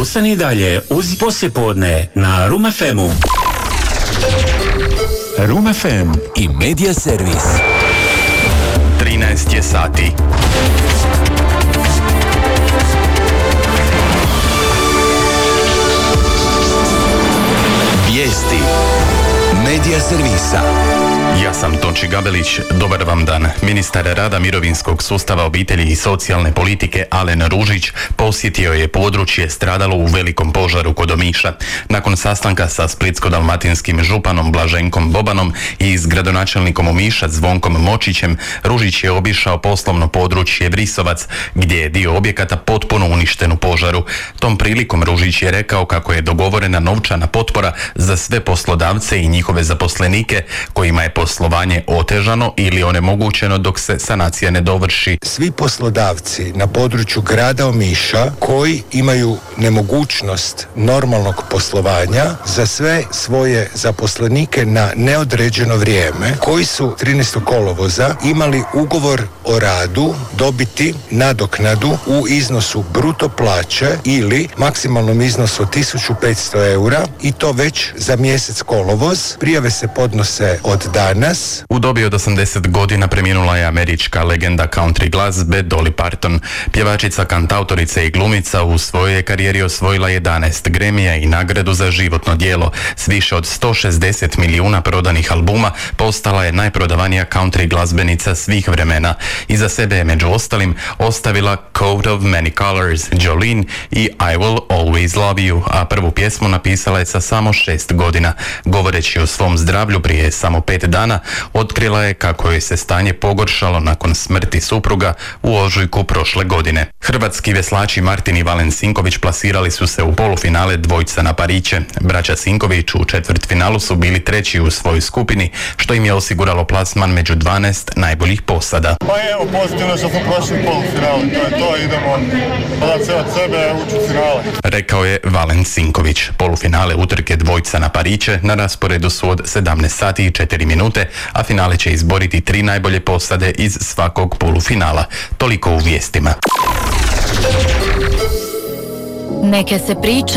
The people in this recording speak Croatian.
Ostani dalje uz poslijepodne na Room FM-u. Room FM i Media Servis. 13 je sati. Vijesti Media Servisa. Ja sam Tonči Gabelić, dobar vam dan. Ministar rada, mirovinskog sustava, obitelji i socijalne politike Alen Ružić posjetio je područje stradalo u velikom požaru kod Omiša. Nakon sastanka sa splitsko-dalmatinskim županom Blaženkom Bobanom i s gradonačelnikom Omiša Zvonkom Močićem, Ružić je obišao poslovno područje Vrisovac, gdje je dio objekata potpuno uništen u požaru. Tom prilikom Ružić je rekao kako je dogovorena novčana potpora za sve poslodavce i njihove zaposlenike kojima je poslovanje otežano ili onemogućeno dok se sanacija ne dovrši. Svi poslodavci na području grada Omiša koji imaju nemogućnost normalnog poslovanja za sve svoje zaposlenike na neodređeno vrijeme, koji su 13. kolovoza imali ugovor o radu, dobiti nadoknadu u iznosu bruto plaće ili maksimalnom iznosu 1500 eura i to već za mjesec kolovoz. Prijave se podnose od danas. U dobi od 80 godina preminula je američka legenda country glazbe Dolly Parton. Pjevačica, kantautorica i glumica u svojoj je karijeri osvojila 11 Grammy-a i nagradu za životno djelo. S više od 160 milijuna prodanih albuma postala je najprodavanija country glazbenica svih vremena. Iza sebe je među ostalim ostavila Coat of Many Colors, Jolene i I Will Always Love You, a prvu pjesmu napisala je sa samo 6 godina. Govoreći o svom zdravlju prije samo 5 dana, otkrila je kako je se stanje pogoršalo nakon smrti supruga u ožujku prošle godine. Hrvatski veslači Martin i Valen Sinković plasirali su se u polufinale dvojca na Pariće. Braća Sinković u četvrtfinalu su bili treći u svojoj skupini, što im je osiguralo plasman među 12 najboljih posada. Pa evo, pozitivno što smo prošli polufinale, to je to, idemo dati sve od sebe, ući u finale. Rekao je Valen Sinković. Polufinale utrke dvojca na Pariće na rasporedu su od 17 sati i 4 minute, a finale će izboriti 3 najbolje posade iz svakog polufinala. Toliko u vijestima. Neke se priče